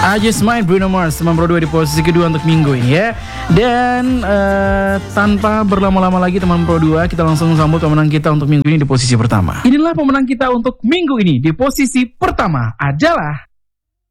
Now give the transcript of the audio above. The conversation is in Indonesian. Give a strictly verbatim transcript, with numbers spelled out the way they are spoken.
I Just Might Bruno Mars teman Pro dua di posisi kedua untuk minggu ini ya. Dan uh, tanpa berlama-lama lagi teman Pro dua, kita langsung sambut pemenang kita untuk minggu ini di posisi pertama. Inilah pemenang kita untuk minggu ini di posisi pertama adalah